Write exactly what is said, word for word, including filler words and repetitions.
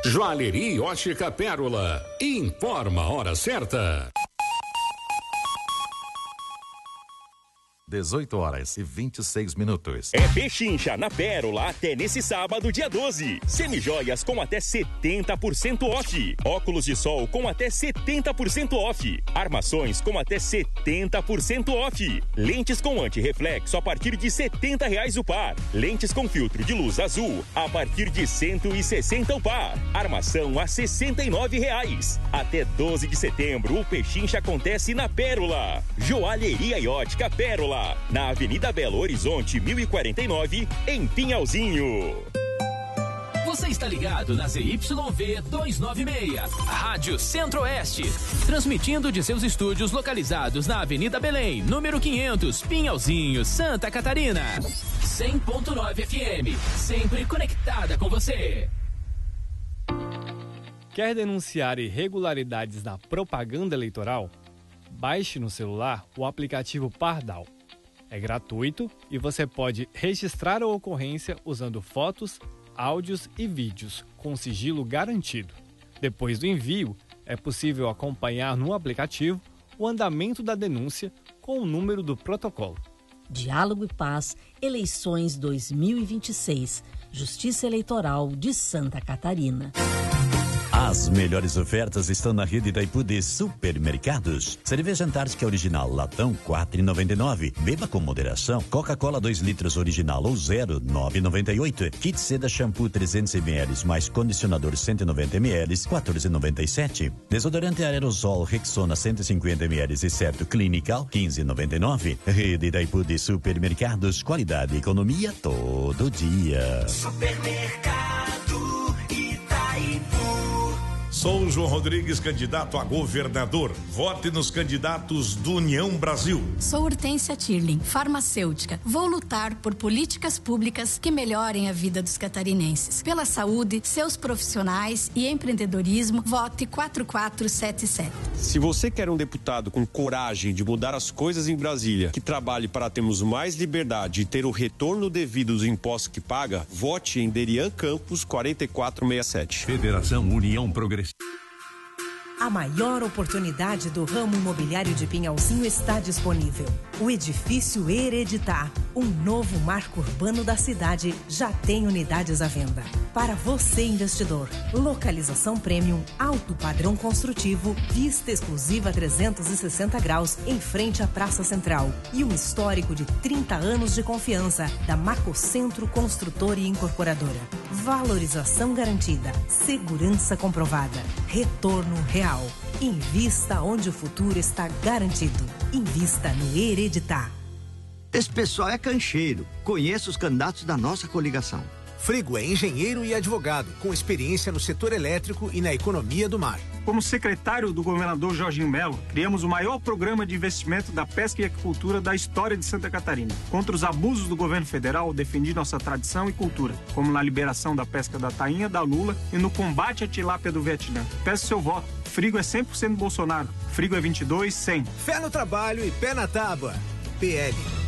Joalheria e Ótica Pérola. Informa a hora certa. dezoito horas e vinte e seis minutos. É pechincha na Pérola até nesse sábado, dia doze. Semijoias com até setenta por cento off. Óculos de sol com até setenta por cento off. Armações com até setenta por cento off. Lentes com antirreflexo a partir de setenta reais o par. Lentes com filtro de luz azul a partir de cento e sessenta o par. Armação a sessenta e nove reais. Até doze de setembro, o pechincha acontece na Pérola. Joalheria e Ótica Pérola. Na Avenida Belo Horizonte, mil e quarenta e nove, em Pinhalzinho. Você está ligado na Z Y V duzentos e noventa e seis, Rádio Centro-Oeste, transmitindo de seus estúdios localizados na Avenida Belém, número quinhentos, Pinhalzinho, Santa Catarina. cem ponto nove F M, sempre conectada com você. Quer denunciar irregularidades na propaganda eleitoral? Baixe no celular o aplicativo Pardal. É gratuito e você pode registrar a ocorrência usando fotos, áudios e vídeos com sigilo garantido. Depois do envio, é possível acompanhar no aplicativo o andamento da denúncia com o número do protocolo. Diálogo e Paz, eleições dois mil e vinte e seis, Justiça Eleitoral de Santa Catarina. As melhores ofertas estão na rede Itaipu de supermercados. Cerveja Antártica Original, latão quatro reais e noventa e nove. Beba com moderação. Coca-Cola dois litros original ou zero, nove reais e noventa e oito. Kit Seda Shampoo trezentos mililitros mais condicionador cento e noventa mililitros, quatorze reais e noventa e sete. Desodorante aerosol Rexona cento e cinquenta mililitros e certo Clinical, quinze reais e noventa e nove. Rede Itaipu de supermercados, qualidade e economia todo dia. Supermercado Itaipu. Sou João Rodrigues, candidato a governador. Vote nos candidatos do União Brasil. Sou Hortência Tirling, farmacêutica. Vou lutar por políticas públicas que melhorem a vida dos catarinenses. Pela saúde, seus profissionais e empreendedorismo, vote quatro quatro sete sete. Se você quer um deputado com coragem de mudar as coisas em Brasília, que trabalhe para termos mais liberdade e ter o retorno devido dos impostos que paga, vote em Derian Campos quarenta e quatro sessenta e sete. Federação União Progressista. A maior oportunidade do ramo imobiliário de Pinhalzinho está disponível. O edifício Hereditar, um novo marco urbano da cidade, já tem unidades à venda. Para você, investidor, localização premium, alto padrão construtivo, vista exclusiva trezentos e sessenta graus em frente à Praça Central e um histórico de trinta anos de confiança da Macocentro Construtora e Incorporadora. Valorização garantida, segurança comprovada, retorno real. Invista onde o futuro está garantido. Invista no Hereditar. Esse pessoal é cancheiro. Conheço os candidatos da nossa coligação. Frigo é engenheiro e advogado, com experiência no setor elétrico e na economia do mar. Como secretário do governador Jorginho Melo, criamos o maior programa de investimento da pesca e aquicultura da história de Santa Catarina. Contra os abusos do governo federal, defendi nossa tradição e cultura, como na liberação da pesca da tainha, da lula e no combate à tilápia do Vietnã. Peço seu voto. Frigo é cem por cento Bolsonaro. Frigo é vinte e dois, cem. Fé no trabalho e pé na tábua. P L.